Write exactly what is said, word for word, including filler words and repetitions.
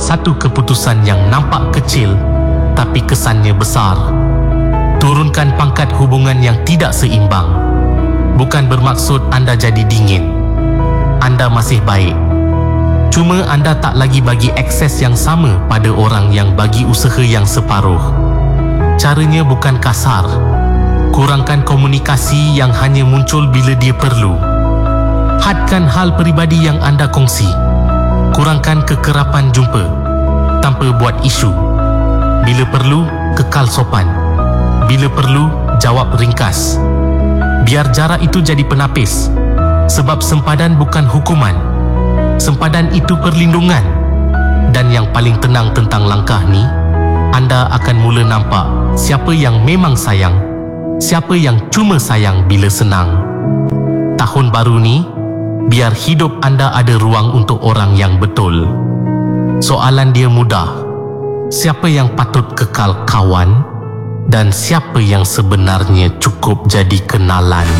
satu keputusan yang nampak kecil tapi kesannya besar. Turunkan pangkat hubungan yang tidak seimbang. Bukan bermaksud anda jadi dingin. Anda masih baik. Cuma anda tak lagi bagi akses yang sama pada orang yang bagi usaha yang separuh. Caranya bukan kasar. Kurangkan komunikasi yang hanya muncul bila dia perlu. Hadkan hal peribadi yang anda kongsi. Kurangkan kekerapan jumpa tanpa buat isu. Bila perlu, kekal sopan. Bila perlu, jawab ringkas. Biar jarak itu jadi penapis. Sebab sempadan bukan hukuman. Sempadan itu perlindungan. Dan yang paling tenang tentang langkah ni, anda akan mula nampak siapa yang memang sayang, siapa yang cuma sayang bila senang. Tahun baru ni, biar hidup anda ada ruang untuk orang yang betul. Soalan dia mudah. Siapa yang patut kekal kawan dan siapa yang sebenarnya cukup jadi kenalan?